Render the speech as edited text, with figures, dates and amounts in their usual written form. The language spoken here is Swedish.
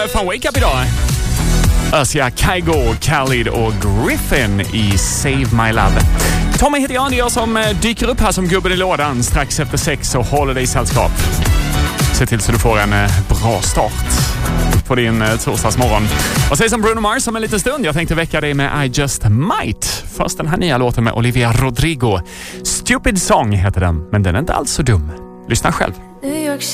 Fan, Wake Up idag. Özia, Kygo, Khalid och Griffin i Save My Love. Tommy heter jag, det är jag som dyker upp här som gubben i lådan strax efter 6 och håller dig i sällskap. Se till så du får en bra start på din torsdagsmorgon. Och säg som Bruno Mars om en liten stund. Jag tänkte väcka dig med I Just Might. Först den här nya låten med Olivia Rodrigo. Stupid Song heter den, men den är inte alls så dum. Lyssna själv.